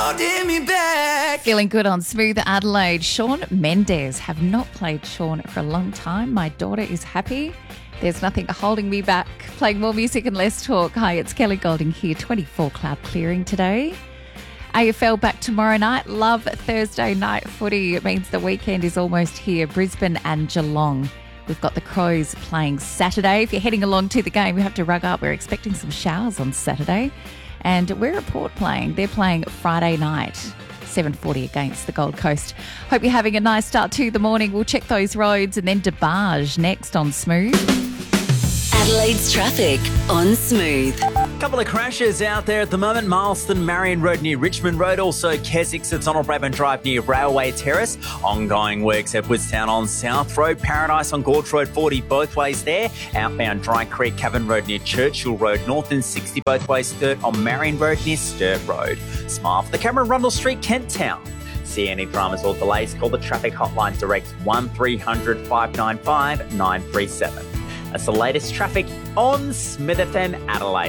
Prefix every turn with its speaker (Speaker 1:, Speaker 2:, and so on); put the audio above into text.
Speaker 1: holding me back.
Speaker 2: Feeling good on Smooth Adelaide. Shawn Mendes. Have not played Shawn for a long time. My daughter is happy. There's nothing holding me back. Playing more music and less talk. Hi, it's Kelly Golding here. 24 cloud clearing today. AFL back tomorrow night. Love Thursday night footy. It means the weekend is almost here. Brisbane and Geelong. We've got the Crows playing Saturday. If you're heading along to the game, you have to rug up. We're expecting some showers on Saturday. And we're at Port playing. They're playing Friday night, 7:40 against the Gold Coast. Hope you're having a nice start to the morning. We'll check those roads and then DeBarge next on Smooth.
Speaker 3: Adelaide's traffic on Smooth.
Speaker 4: Couple of crashes out there at the moment. Marston Marion Road near Richmond Road. Also Keswick's at Donald Bradman Drive near Railway Terrace. Ongoing works at Woodstown on South Road. Paradise on Gorge Road 40 both ways there. Outbound Dry Creek Cavan Road near Churchill Road North and 60 both ways third on Marion Road near Sturt Road. Smile for the Cameron Rundle Street, Kent Town. See any dramas or delays, call the traffic hotline direct 1300 595 937. That's the latest traffic on Smith FM Adelaide.